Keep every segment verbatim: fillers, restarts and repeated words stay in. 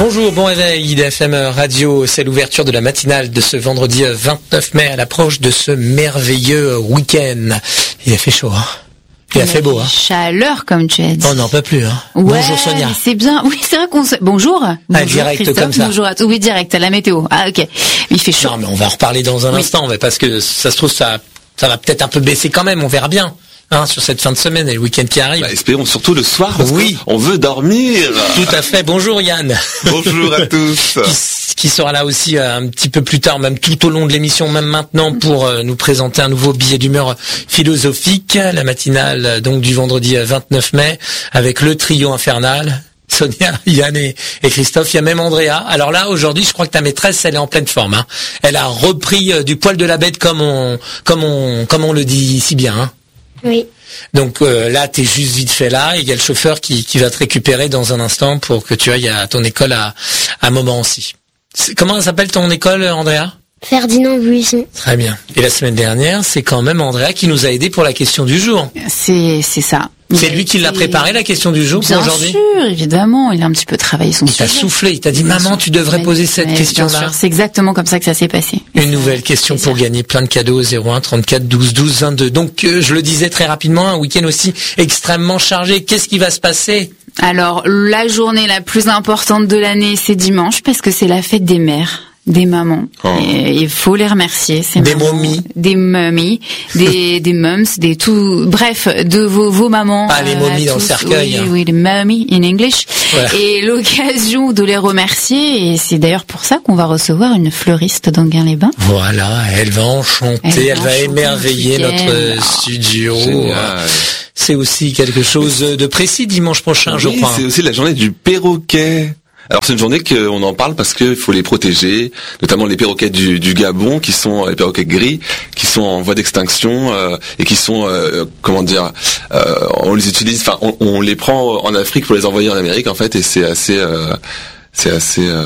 Bonjour, bon réveil, I D F M Radio, c'est l'ouverture de la matinale de ce vendredi vingt-neuf mai à l'approche de ce merveilleux week-end. Il a fait chaud, hein. Il, Il a fait beau, hein. Chaleur, comme tu as dit. On n'en peut plus, hein. Ouais, bonjour Sonia. C'est bien. Oui, c'est vrai qu'on se... Bonjour. Ah, bonjour, direct Christophe, comme ça. Bonjour à tous. Oui, direct, à la météo. Ah, ok. Il fait chaud. Non, mais on va en reparler dans un oui. instant, mais parce que ça se trouve, ça, ça va peut-être un peu baisser quand même, on verra bien. Hein, sur cette fin de semaine et le week-end qui arrive. Bah, espérons surtout le soir, parce oui. qu'on veut dormir. Tout à fait. Bonjour Yann. Bonjour à tous. Qui, qui sera là aussi euh, un petit peu plus tard, même tout au long de l'émission, même maintenant, pour euh, nous présenter un nouveau billet d'humeur philosophique, la matinale euh, donc du vendredi vingt-neuf mai, avec le trio infernal. Sonia, Yann et, et Christophe, il y a même Andrea. Alors là, aujourd'hui, je crois que ta maîtresse, elle est en pleine forme. Hein. Elle a repris euh, du poil de la bête, comme on, comme on, comme on le dit si bien. Hein. Oui. Donc euh, là, t'es juste vite fait là, et il y a le chauffeur qui, qui va te récupérer dans un instant pour que tu ailles à ton école à, à Montmorency. C'est, comment s'appelle ton école, Andrea ? Ferdinand Buisson. Très bien. Et la semaine dernière, c'est quand même Andrea qui nous a aidé pour la question du jour. C'est, c'est ça. C'est lui qui l'a préparé, la question du jour, bien pour aujourd'hui ? Bien sûr, évidemment. Il a un petit peu travaillé son il sujet. Il t'a soufflé, il t'a dit, bien maman, sûr. tu devrais mais, poser cette question-là. Bien sûr, c'est exactement comme ça que ça s'est passé. Une ça, nouvelle question pour gagner plein de cadeaux au zéro un trente-quatre douze douze vingt-deux. Donc, euh, je le disais très rapidement, un week-end aussi extrêmement chargé. Qu'est-ce qui va se passer ? Alors, la journée la plus importante de l'année, c'est dimanche, parce que c'est la fête des mères. Des mamans. Oh. Et il faut les remercier. Ces des mamans, momies. Des momies. Des, des mums, des tout, bref, de vos, vos mamans. Ah, les momies dans tous, le cercueil. Oui, hein. oui, les momies in English. Voilà. Et l'occasion de les remercier. Et c'est d'ailleurs pour ça qu'on va recevoir une fleuriste d'Anguin-les-Bains. Voilà. Elle va enchanter, elle, elle va, va émerveiller notre oh, studio. Génial. C'est aussi quelque chose de précis dimanche prochain, oui, je crois. C'est aussi la journée du perroquet. Alors c'est une journée qu'on en parle parce qu'il faut les protéger, notamment les perroquets du, du Gabon, qui sont les perroquets gris, qui sont en voie d'extinction euh, et qui sont, euh, comment dire, euh, on les utilise, enfin on, on les prend en Afrique pour les envoyer en Amérique en fait, et c'est assez, euh, c'est assez, euh,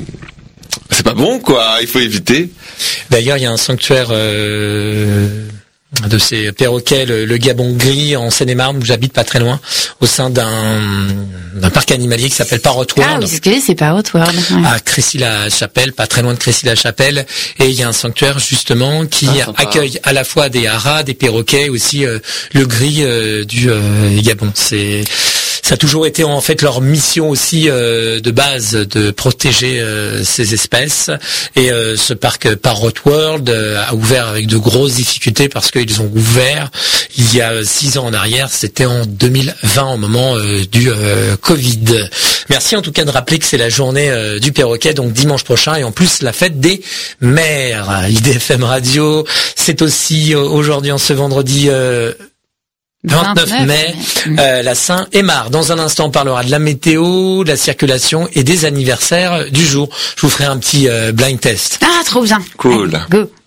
c'est pas bon quoi, il faut éviter. D'ailleurs il y a un sanctuaire euh, de ces perroquets, le, le Gabon gris en Seine-et-Marne, où j'habite pas très loin, au sein d'un, d'un parc animalier qui s'appelle Parrot World. Ah oui, c'est que c'est Parrot World. Ouais. À Crécy-la-Chapelle, pas très loin de Crécy-la-Chapelle, et il y a un sanctuaire justement qui ah, accueille à la fois des haras, des perroquets, aussi euh, le gris euh, du euh, Gabon. C'est Ça a toujours été en fait leur mission aussi euh, de base de protéger euh, ces espèces. Et euh, ce parc Parrot World euh, a ouvert avec de grosses difficultés parce qu'ils ont ouvert il y a six ans en arrière. C'était en deux mille vingt au moment euh, du euh, Covid. Merci en tout cas de rappeler que c'est la journée euh, du perroquet, donc dimanche prochain, et en plus la fête des mères. I D F M Radio, c'est aussi euh, aujourd'hui en ce vendredi... Euh, vingt-neuf mai, euh, la Saint-Aymar. Dans un instant, on parlera de la météo, de la circulation et des anniversaires du jour. Je vous ferai un petit euh, blind test. Ah, trop bien. Cool. Allez, go.